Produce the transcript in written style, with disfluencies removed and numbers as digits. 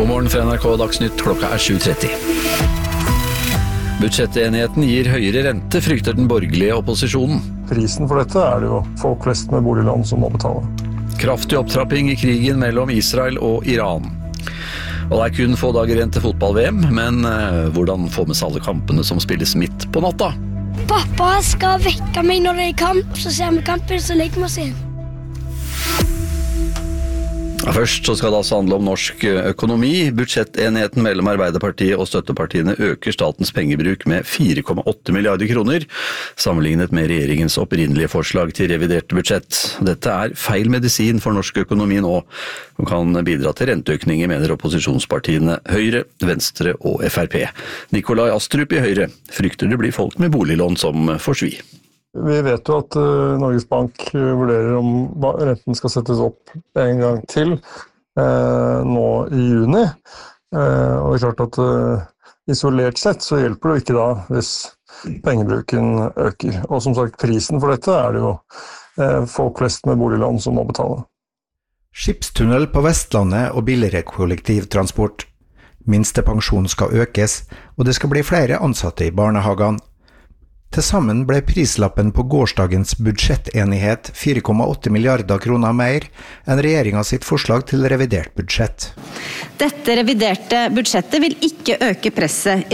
God morgen fra NRK Dagsnytt, klokka 7:30. Budsjettenigheten gir høyere rente, frykter den borgerlige opposisjonen. Prisen for dette det jo folk flest med boliglån som må betale. Kraftig opptrapping i krigen mellom Israel og Iran. Og det kun få dager igjen til fotball-VM, men hvordan få med seg alle kampene som spilles midt på natta? Pappa skal vekke meg når det kamp, så ser vi kampen, så legger vi oss inn. Først så skal det altså handle om norsk økonomi. Budsjettenigheten mellom Arbeiderpartiet og støttepartiene øker statens pengebruk med 4,8 milliarder kroner, sammenlignet med regjeringens opprinnelige forslag til revidert budsjett. Dette feil medisin for norsk økonomi nå, og kan bidra til renteøkninger, mener opposisjonspartiene Høyre, Venstre og FrP. Nikolai Astrup i Høyre frykter det blir folk med boliglån som får svi. Vi vet jo at Norges Bank vurderer om renten skal settes opp en gang til nå i juni. Og det klart at isolert sett så hjelper det ikke da hvis pengebruken øker. Og som sagt, prisen for dette det jo folk flest med boliglån som må betale. Skipstunnel på Vestlandet og billigere kollektivtransport. Minstepensjon skal økes, og det skal bli flere ansatte i barnehagene. Til sammen ble prislappen på gårsdagens budsjettenighet 4,8 milliarder kroner mer enn regjeringen sitt forslag til revidert budsjett. Dette reviderte budsjettet vil ikke øke presset